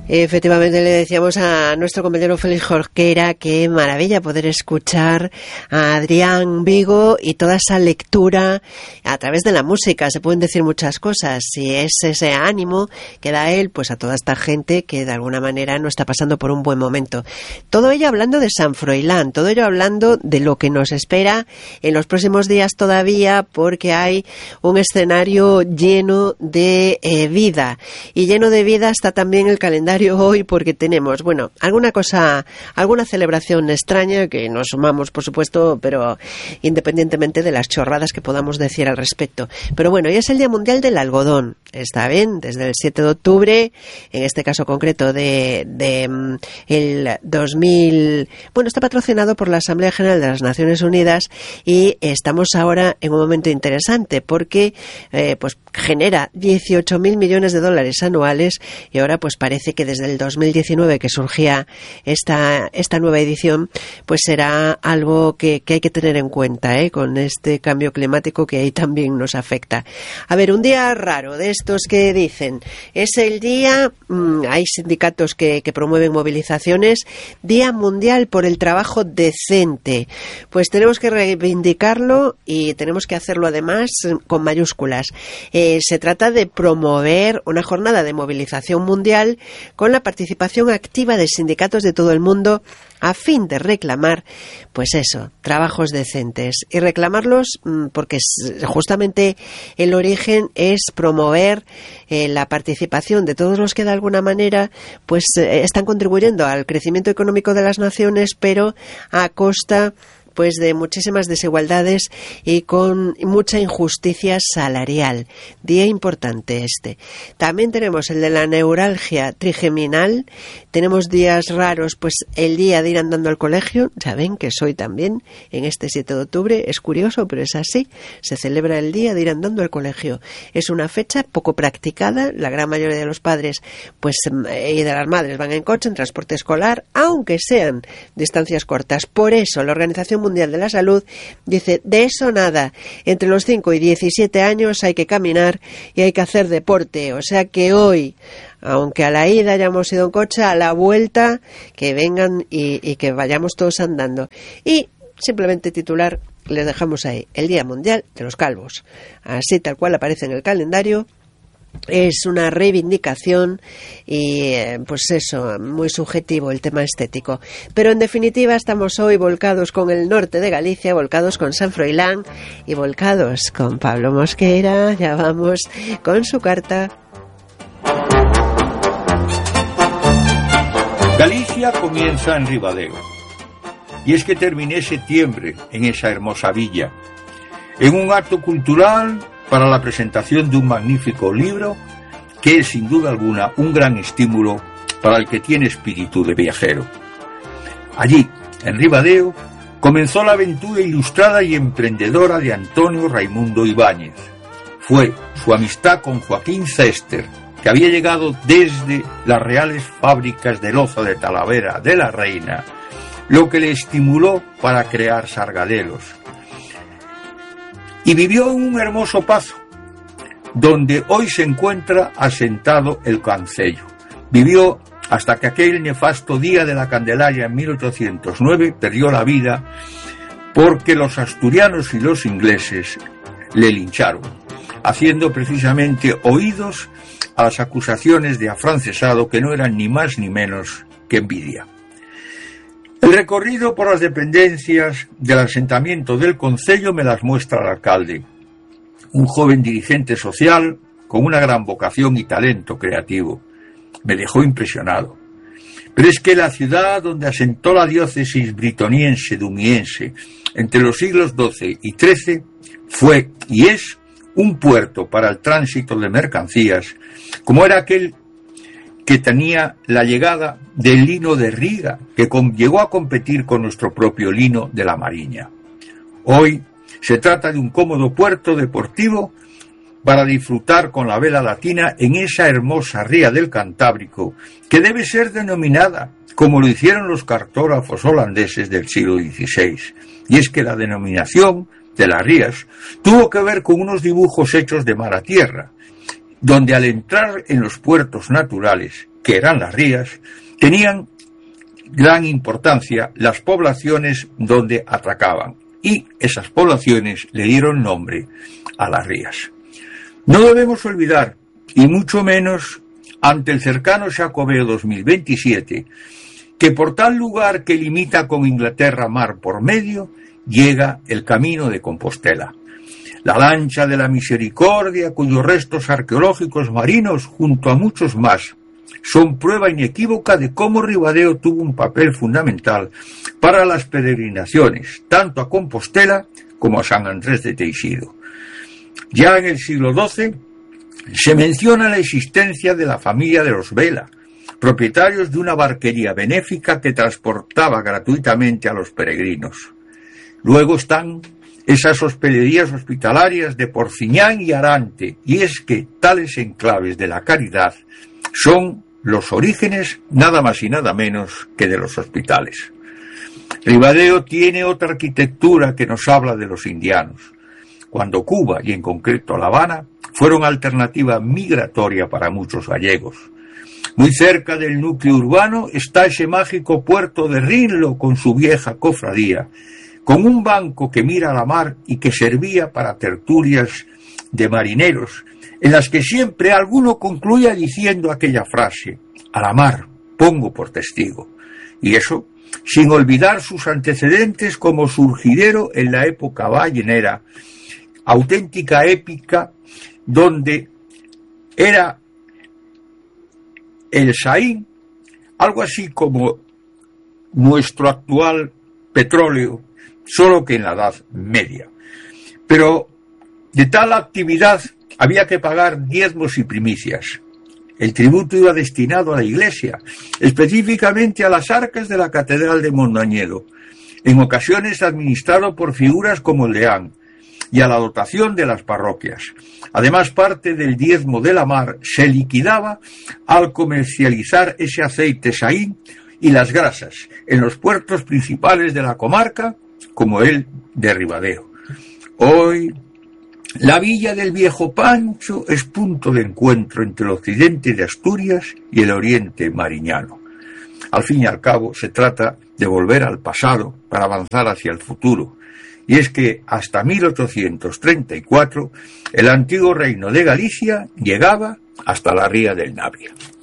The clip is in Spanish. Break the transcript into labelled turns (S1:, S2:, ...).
S1: Efectivamente, le decíamos a nuestro compañero Félix Jorquera que maravilla poder escuchar a Adrián Vigo y toda esa lectura a través de la música. Se pueden decir muchas cosas y es ese ánimo que da él pues a toda esta gente que de alguna manera no está pasando por un buen momento. Todo ello hablando de San Froilán, todo ello hablando de lo que nos espera en los próximos días todavía, porque hay un escenario lleno de vida, y lleno de vida está también el calendario hoy, porque tenemos, bueno, alguna celebración extraña que nos sumamos, por supuesto, pero independientemente de las chorradas que podamos decir al respecto. Pero bueno, hoy es el Día Mundial del Algodón, está bien, desde el 7 de octubre, en este caso concreto el 2000, bueno, está patrocinado por la Asamblea General de las Naciones Unidas, y estamos ahora en un momento interesante porque pues genera 18.000 millones de dólares anuales, y ahora pues parece que desde el 2019 que surgía esta nueva edición, pues será algo que hay que tener en cuenta, con este cambio climático que ahí también nos afecta. A ver, un día raro de estos que dicen, es el día, hay sindicatos que promueven movilizaciones, Día Mundial por el Trabajo Decente. Pues tenemos que reivindicarlo y tenemos que hacerlo además con mayúsculas. Se trata de promover una jornada de movilización mundial con la participación activa de sindicatos de todo el mundo a fin de reclamar, pues eso, trabajos decentes. Y reclamarlos porque justamente el origen es promover la participación de todos los que de alguna manera pues están contribuyendo al crecimiento económico de las naciones, pero a costa pues de muchísimas desigualdades y con mucha injusticia salarial. Día importante este. También tenemos el de la neuralgia trigeminal. Tenemos días raros, pues el día de ir andando al colegio. Ya ven que soy también en este 7 de octubre. Es curioso, pero es así. Se celebra el día de ir andando al colegio. Es una fecha poco practicada. La gran mayoría de los padres pues y de las madres van en coche, en transporte escolar, aunque sean distancias cortas. Por eso la Organización Mundial de la Salud dice, de eso nada, entre los 5 y 17 años hay que caminar y hay que hacer deporte, o sea que hoy, aunque a la ida hayamos ido en coche, a la vuelta que vengan y que vayamos todos andando. Y simplemente titular, les dejamos ahí, el Día Mundial de los Calvos, así tal cual aparece en el calendario. Es una reivindicación y pues eso, muy subjetivo el tema estético. Pero en definitiva estamos hoy volcados con el norte de Galicia, volcados con San Froilán y volcados con Pablo Mosquera. Ya vamos con su carta.
S2: Galicia comienza en Ribadeo. Y es que terminé septiembre en esa hermosa villa, en un acto cultural para la presentación de un magnífico libro que es sin duda alguna un gran estímulo para el que tiene espíritu de viajero. Allí, en Ribadeo, comenzó la aventura ilustrada y emprendedora de Antonio Raimundo Ibáñez. Fue su amistad con Joaquín Cester, que había llegado desde las reales fábricas de loza de Talavera de la Reina, lo que le estimuló para crear Sargadelos. Y vivió en un hermoso pazo, donde hoy se encuentra asentado el Concello. Vivió hasta que aquel nefasto día de la Candelaria en 1809 perdió la vida porque los asturianos y los ingleses le lincharon, haciendo precisamente oídos a las acusaciones de afrancesado que no eran ni más ni menos que envidia. El recorrido por las dependencias del asentamiento del concello me las muestra el alcalde, un joven dirigente social con una gran vocación y talento creativo. Me dejó impresionado. Pero es que la ciudad donde asentó la diócesis britoniense dumiense entre los siglos XII y XIII fue y es un puerto para el tránsito de mercancías, como era aquel que tenía la llegada del lino de Riga, que llegó a competir con nuestro propio lino de la Mariña. Hoy se trata de un cómodo puerto deportivo para disfrutar con la vela latina en esa hermosa ría del Cantábrico, que debe ser denominada como lo hicieron los cartógrafos holandeses del siglo XVI. Y es que la denominación de las rías tuvo que ver con unos dibujos hechos de mar a tierra, donde al entrar en los puertos naturales que eran las rías, tenían gran importancia las poblaciones donde atracaban, y esas poblaciones le dieron nombre a las rías. No debemos olvidar, y mucho menos ante el cercano Xacobeo 2027, que por tal lugar que limita con Inglaterra mar por medio, llega el Camino de Compostela. La lancha de la Misericordia, cuyos restos arqueológicos marinos, junto a muchos más, son prueba inequívoca de cómo Ribadeo tuvo un papel fundamental para las peregrinaciones, tanto a Compostela como a San Andrés de Teixido. Ya en el siglo XII se menciona la existencia de la familia de los Vela, propietarios de una barquería benéfica que transportaba gratuitamente a los peregrinos. Luego están esas hospederías hospitalarias de Porciñán y Arante, y es que tales enclaves de la caridad son los orígenes nada más y nada menos que de los hospitales. Ribadeo tiene otra arquitectura que nos habla de los indianos, cuando Cuba, y en concreto La Habana, fueron alternativa migratoria para muchos gallegos. Muy cerca del núcleo urbano está ese mágico puerto de Rinlo con su vieja cofradía, con un banco que mira a la mar y que servía para tertulias de marineros, en las que siempre alguno concluía diciendo aquella frase: a la mar pongo por testigo. Y eso sin olvidar sus antecedentes como surgidero en la época ballenera, auténtica épica, donde era el Saín algo así como nuestro actual petróleo, solo que en la Edad Media. Pero de tal actividad había que pagar diezmos y primicias. El tributo iba destinado a la Iglesia, específicamente a las arcas de la Catedral de Mondoñedo, en ocasiones administrado por figuras como el deán, y a la dotación de las parroquias. Además, parte del diezmo de la mar se liquidaba al comercializar ese aceite Saín y las grasas en los puertos principales de la comarca, como el de Ribadeo. Hoy, la villa del Viejo Pancho es punto de encuentro entre el occidente de Asturias y el oriente mariñano. Al fin y al cabo, se trata de volver al pasado para avanzar hacia el futuro. Y es que hasta 1834 el antiguo reino de Galicia llegaba hasta la ría del Navia.